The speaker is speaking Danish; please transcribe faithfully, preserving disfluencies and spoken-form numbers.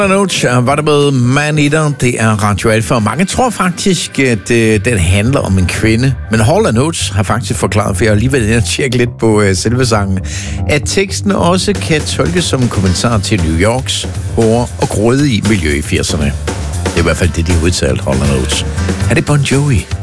Notes var det med Man Eater. Det er Radio Alfa, og mange tror faktisk, at øh, den handler om en kvinde. Men Hall Notes har faktisk forklaret, for jeg har lige været inde og tjekke lidt på øh, selve sangen, at teksten også kan tolkes som en kommentar til New Yorks hårde og grådige miljø i firserne. Det er i hvert fald det, de har udtalt, Hall Notes. Er det Bon Jovi?